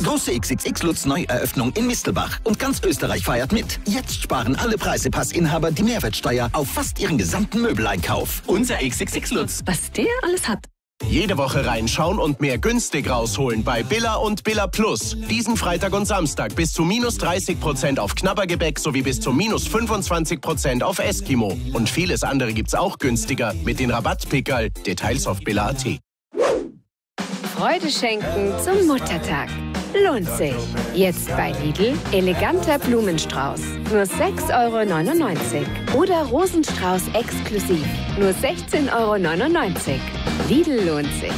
Große XXX Lutz Neueröffnung in Mistelbach. Und ganz Österreich feiert mit. Jetzt sparen alle Preisepassinhaber die Mehrwertsteuer auf fast ihren gesamten Möbeleinkauf. Unser XXX Lutz. Was der alles hat. Jede Woche reinschauen und mehr günstig rausholen bei Billa und Billa Plus. Diesen Freitag und Samstag bis zu -30% auf Knabbergebäck sowie bis zu -25% auf Eskimo. Und vieles andere gibt's auch günstiger mit den Rabattpickerl. Details auf billa.at. Freude schenken zum Muttertag. Lohnt sich. Jetzt bei Lidl eleganter Blumenstrauß. Nur 6,99 €. Oder Rosenstrauß exklusiv. Nur 16,99 €. Lidl lohnt sich.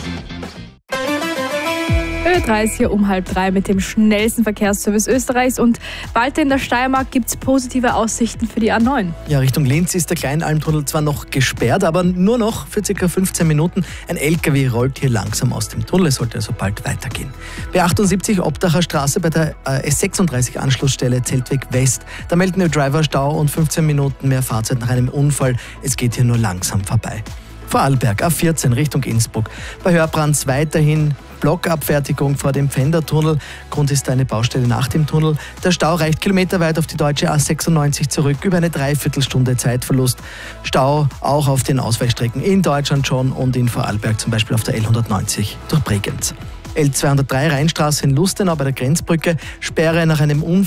Ö3 ist hier um 2:30 mit dem schnellsten Verkehrsservice Österreichs und bald in der Steiermark gibt es positive Aussichten für die A9. Ja, Richtung Linz ist der Kleinalmtunnel zwar noch gesperrt, aber nur noch für ca. 15 Minuten. Ein LKW rollt hier langsam aus dem Tunnel, es sollte also bald weitergehen. B78 Obdacher Straße bei der S36 Anschlussstelle Zeltweg West. Da melden Driver Stau und 15 Minuten mehr Fahrzeit nach einem Unfall. Es geht hier nur langsam vorbei. Vorarlberg A14 Richtung Innsbruck. Bei Hörbrands weiterhin Blockabfertigung vor dem Pfändertunnel. Grund ist eine Baustelle nach dem Tunnel. Der Stau reicht kilometerweit auf die deutsche A96 zurück, über eine Dreiviertelstunde Zeitverlust. Stau auch auf den Ausweichstrecken in Deutschland schon und in Vorarlberg, zum Beispiel auf der L190 durch Bregenz. L203 Rheinstraße in Lustenau bei der Grenzbrücke. Sperre nach einem Unfall.